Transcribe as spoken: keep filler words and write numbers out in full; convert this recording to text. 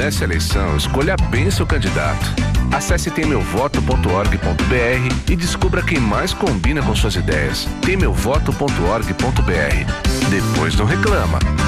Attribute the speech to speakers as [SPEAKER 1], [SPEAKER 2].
[SPEAKER 1] Nessa eleição, escolha bem seu candidato. Acesse tem meu voto ponto org ponto br e descubra quem mais combina com suas ideias. tem meu voto ponto org ponto br. Depois não reclama.